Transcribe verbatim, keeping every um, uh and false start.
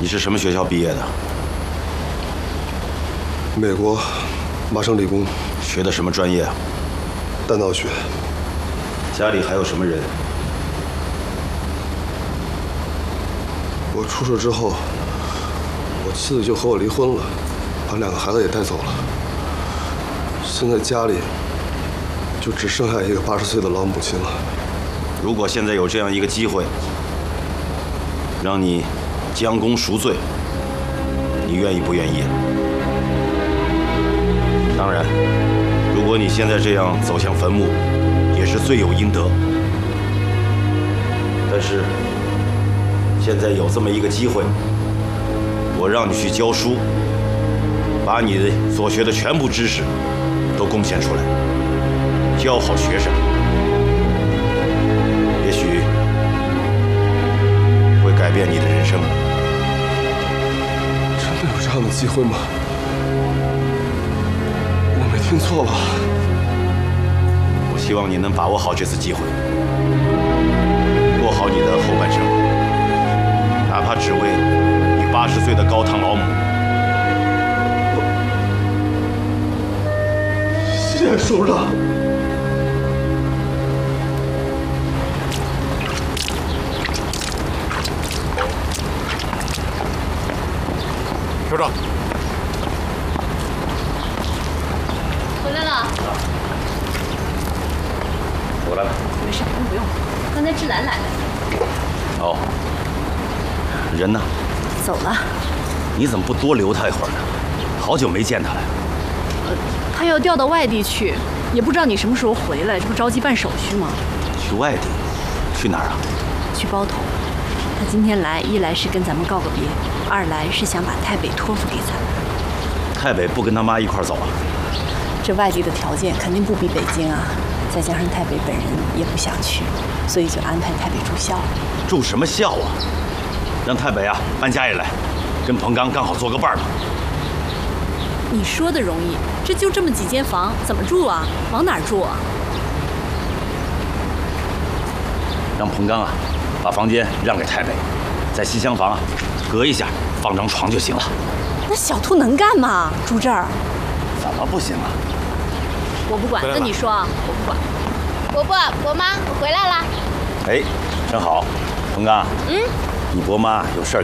你是什么学校毕业的？ 美国麻省理工。 学的什么专业啊？ 弹道学。 家里还有什么人？ 我出事之后，我妻子就和我离婚了，把两个孩子也带走了。现在家里就只剩下一个八十岁的老母亲了。 如果现在有这样一个机会，让你将功赎罪，你愿意不愿意？当然，如果你现在这样走向坟墓，也是罪有应得。但是现在有这么一个机会，我让你去教书，把你的所学的全部知识都贡献出来，教好学生，也许会改变你的人生。 真的有这样的机会吗？我没听错吧？ 我希望你能把握好这次机会，过好你的后半生，哪怕只为你八十岁的高堂老母。 谢谢首长。 首长， 回来了。 我来了。 没事，不用不用。刚才志兰来了。 哦，人呢？ 走了。 你怎么不多留他一会儿呢？好久没见他了。 呃，他要调到外地去，也不知道你什么时候回来，这不着急办手续吗？ 去外地？去哪儿啊？ 去包头。他今天来，一来是跟咱们告个别，二来是想把太北托付给咱们。 太北不跟他妈一块儿走啊？ 这外地的条件肯定不比北京啊，再加上太北本人也不想去，所以就安排太北住校。 住什么校啊？让太北啊搬家里来，跟彭刚刚好做个伴儿吧。 你说的容易，这就这么几间房，怎么住啊？往哪儿住啊？ 让彭刚啊把房间让给太北，在西厢房啊隔一下放张床就行了。 那小兔能干吗？住这儿？ 怎么不行啊？ 我不管，跟你说啊，我不管。 伯伯、伯妈，我回来啦。 哎，正好，彭刚， 嗯， 你伯妈有事儿